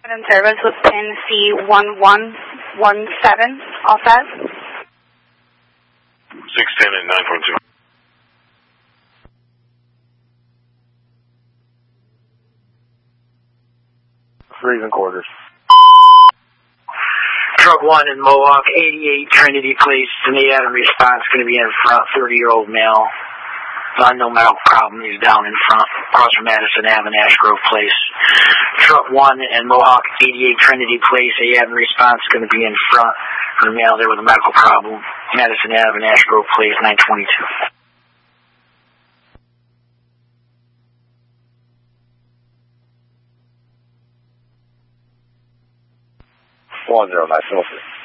In service with pin C1117, all set? 610 and 9.2. Freezing quarters. Truck 1 in Mohawk, 88 Trinity Place. Any response going to be in front, 30-year-old male. No medical problem. He's down in front, across from Madison Ave and Ash Grove Place. Truck 1 in Mohawk, 88 Trinity Place. Response going to be in front for the male there with a medical problem. Madison Ave and Ash Grove Place, 922. 10, nice,